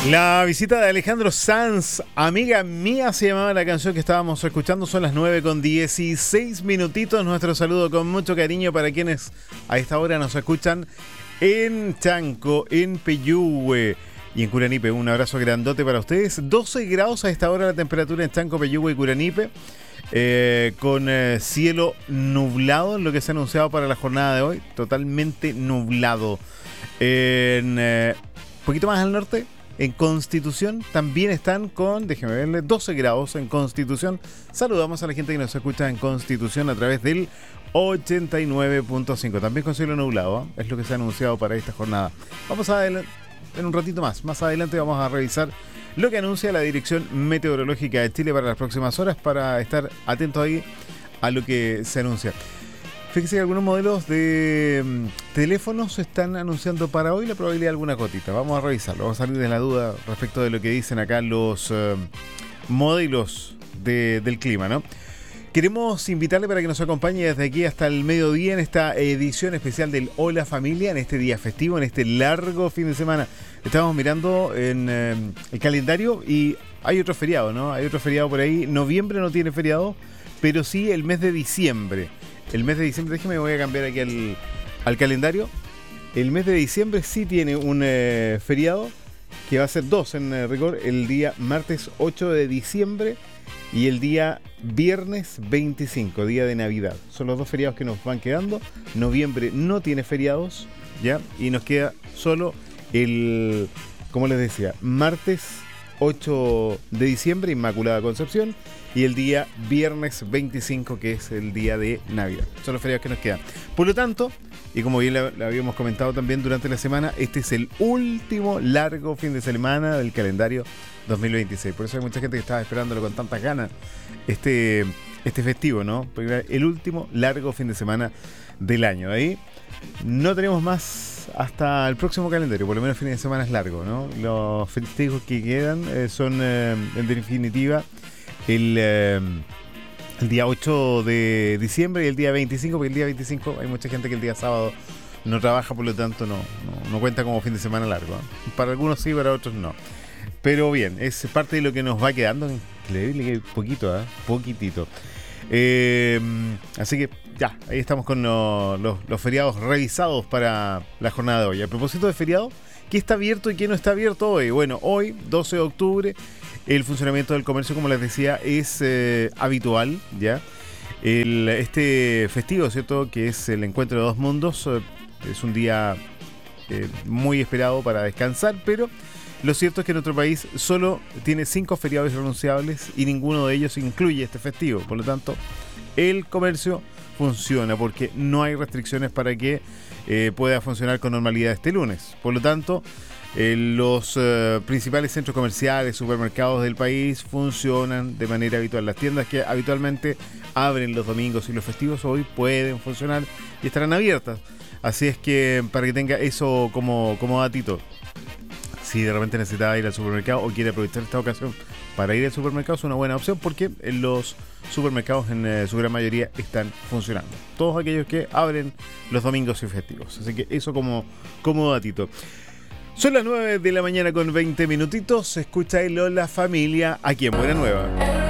La visita de Alejandro Sanz, Amiga Mía se llamaba la canción que estábamos escuchando. Son las 9:16. Nuestro saludo con mucho cariño para quienes a esta hora nos escuchan en Chanco, en Peyúgue y en Curanipe. Un abrazo grandote para ustedes. 12 grados a esta hora la temperatura en Chanco, Peyúgue y Curanipe. Con cielo nublado, lo que se ha anunciado para la jornada de hoy. Totalmente nublado. Un poquito más al norte, en Constitución, también están con, déjeme verle, 12 grados en Constitución. Saludamos a la gente que nos escucha en Constitución a través del 89.5. También con cielo nublado, es lo que se ha anunciado para esta jornada. Vamos a en un ratito más adelante vamos a revisar lo que anuncia la Dirección Meteorológica de Chile para las próximas horas, para estar atentos ahí a lo que se anuncia. Fíjese que algunos modelos de teléfonos están anunciando para hoy la probabilidad de alguna gotita. Vamos a revisarlo, vamos a salir de la duda respecto de lo que dicen acá los modelos del clima, ¿no? Queremos invitarle para que nos acompañe desde aquí hasta el mediodía en esta edición especial del Hola Familia, en este día festivo, en este largo fin de semana. Estamos mirando en el calendario y hay otro feriado, ¿no? Hay otro feriado por ahí. Noviembre no tiene feriado, pero sí el mes de diciembre. El mes de diciembre, déjeme, voy a cambiar aquí al calendario. El mes de diciembre sí tiene un feriado, que va a ser dos en rigor, el día martes 8 de diciembre y el día viernes 25, día de Navidad. Son los dos feriados que nos van quedando. Noviembre no tiene feriados, ¿ya? Y nos queda solo el, como les decía, martes 8 de diciembre, Inmaculada Concepción, y el día viernes 25, que es el día de Navidad. Son los feriados que nos quedan. Por lo tanto, y como bien le habíamos comentado también durante la semana, este es el último largo fin de semana del calendario 2026. Por eso hay mucha gente que estaba esperándolo con tantas ganas, este festivo, ¿no? Porque el último largo fin de semana del año. Ahí no tenemos más hasta el próximo calendario, por lo menos fin de semana es largo, ¿no? Los festivos que quedan son, en definitiva, el día 8 de diciembre y el día 25, porque el día 25 hay mucha gente que el día sábado no trabaja, por lo tanto no cuenta como fin de semana largo, ¿eh? Para algunos sí, para otros no. Pero bien, es parte de lo que nos va quedando. Increíble que poquito, poquitito. Así que ya, ahí estamos con los feriados revisados para la jornada de hoy. A propósito de feriado, ¿qué está abierto y qué no está abierto hoy? Bueno, hoy, 12 de octubre, el funcionamiento del comercio, como les decía, es habitual, ¿ya? Este festivo, ¿cierto?, que es el Encuentro de Dos Mundos, es un día muy esperado para descansar, pero lo cierto es que nuestro país solo tiene 5 feriados irrenunciables y ninguno de ellos incluye este festivo. Por lo tanto, el comercio funciona porque no hay restricciones para que pueda funcionar con normalidad este lunes. Por lo tanto, los principales centros comerciales, supermercados del país funcionan de manera habitual. Las tiendas que habitualmente abren los domingos y los festivos hoy pueden funcionar y estarán abiertas. Así es que para que tenga eso como datito, si de repente necesita ir al supermercado o quiere aprovechar esta ocasión para ir al supermercado, es una buena opción porque los supermercados en su gran mayoría están funcionando. Todos aquellos que abren los domingos y festivos. Así que eso como datito. Son las 9 de la mañana con 20 minutitos. Se escucha el Hola Familia aquí en Buena Nueva.